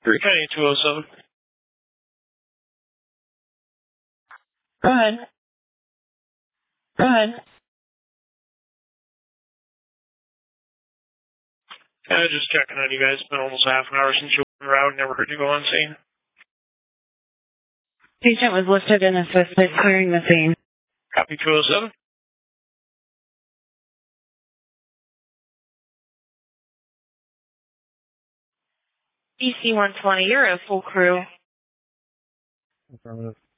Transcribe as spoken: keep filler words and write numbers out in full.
three County two oh seven. Go ahead. Go ahead. Yeah, just checking on you guys. It's been almost half an hour since you went around. Never heard you go on scene. Patient was listed and assisted clearing the scene. Copy two oh seven. B C one twenty, you're a full crew. Affirmative.